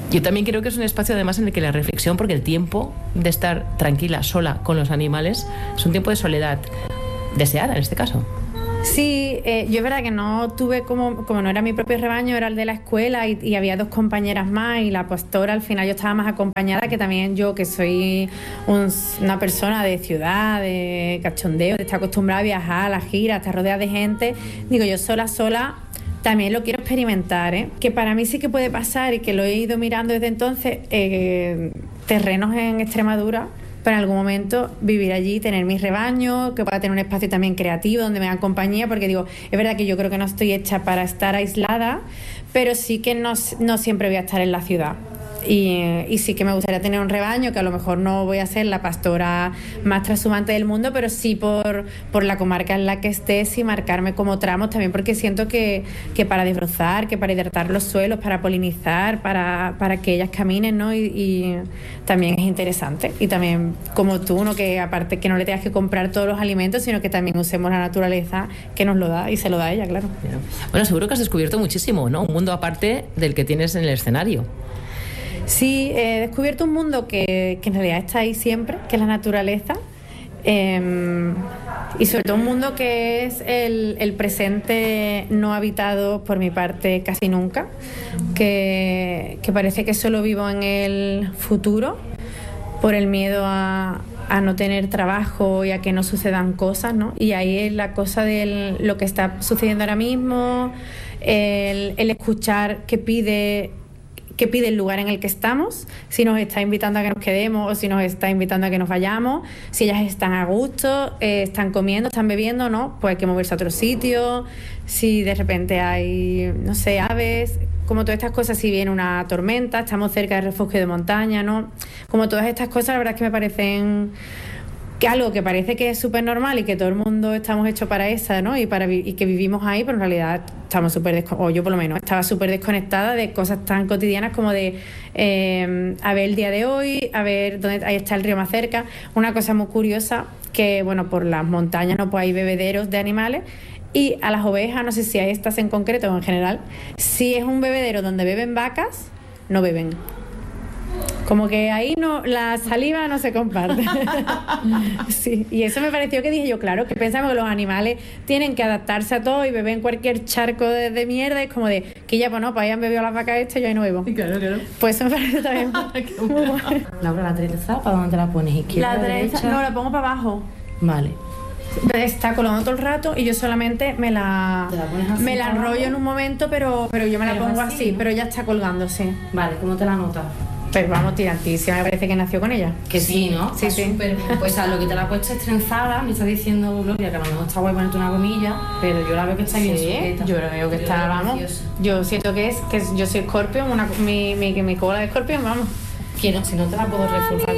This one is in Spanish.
Yo también creo que es un espacio además en el que la reflexión, porque el tiempo de estar tranquila, sola con los animales, es un tiempo de soledad deseada en este caso. Sí, yo es verdad que no tuve como no era mi propio rebaño, era el de la escuela y había 2 compañeras más y la pastora, al final yo estaba más acompañada que también yo, que soy una persona de ciudad, de cachondeo, de estar acostumbrada a viajar, a la gira, a estar rodeada de gente. Digo, yo sola también lo quiero experimentar, que para mí sí que puede pasar y que lo he ido mirando desde entonces, terrenos en Extremadura, para en algún momento vivir allí, tener mis rebaños, que pueda tener un espacio también creativo donde me hagan compañía, porque digo, es verdad que yo creo que no estoy hecha para estar aislada, pero sí que no siempre voy a estar en la ciudad. Y sí que me gustaría tener un rebaño, que a lo mejor no voy a ser la pastora más trashumante del mundo, pero sí por la comarca en la que estés y marcarme como tramos también, porque siento que para desbrozar, que para hidratar los suelos, para polinizar, para que ellas caminen, ¿no? Y también es interesante. Y también como tú, ¿no? Que aparte que no le tengas que comprar todos los alimentos, sino que también usemos la naturaleza que nos lo da y se lo da ella, claro. Bueno, seguro que has descubierto muchísimo, ¿no? Un mundo aparte del que tienes en el escenario. Sí, he descubierto un mundo que en realidad está ahí siempre, que es la naturaleza, y sobre todo un mundo que es el presente no habitado por mi parte casi nunca, que parece que solo vivo en el futuro por el miedo a no tener trabajo y a que no sucedan cosas, ¿no? Y ahí es la cosa de lo que está sucediendo ahora mismo, el escuchar qué pide el lugar en el que estamos, si nos está invitando a que nos quedemos o si nos está invitando a que nos vayamos, si ellas están a gusto, están comiendo, están bebiendo, ¿no? Pues hay que moverse a otro sitio, si de repente hay, no sé, aves, como todas estas cosas, si viene una tormenta, estamos cerca del refugio de montaña, ¿no? Como todas estas cosas, la verdad es que me parecen que algo que parece que es súper normal y que todo el mundo estamos hechos para esa, ¿no? Y que vivimos ahí, pero en realidad estamos o yo por lo menos estaba súper desconectada de cosas tan cotidianas como de a ver el día de hoy, a ver dónde ahí está el río más cerca. Una cosa muy curiosa, que bueno, por las montañas no pues hay bebederos de animales, y a las ovejas, no sé si a estas en concreto o en general, si es un bebedero donde beben vacas, no beben. Como que ahí no, la saliva no se comparte. Sí, y eso me pareció que dije yo, claro, que pensamos que los animales tienen que adaptarse a todo y beben cualquier charco de mierda. Es como de que ya, pues no, pues hayan bebido las vacas yo ahí no bebo. Claro. Pues eso me parece también muy bueno. Laura, ¿la trenza para dónde te la pones? ¿Izquierda, la trenza? derecha? No, la pongo para abajo. Vale. Está colgando todo el rato y yo solamente me la enrollo en un momento, pero yo me la pongo así, pero ya está colgando, sí. Vale, ¿cómo te la notas? Pero vamos, tirantísima, me parece que nació con ella. Que sí, ¿no? Sí, sí. Súper. Pues a lo que te la has puesto es trenzada, me está diciendo Gloria que a lo mejor está guay ponerte una gomilla, pero yo la veo que está bien sujeta. Yo la veo que está, vamos. Preciosa. Yo siento que yo soy Scorpion, mi cola de Scorpion, vamos. Quiero, si no te la puedo reforzar.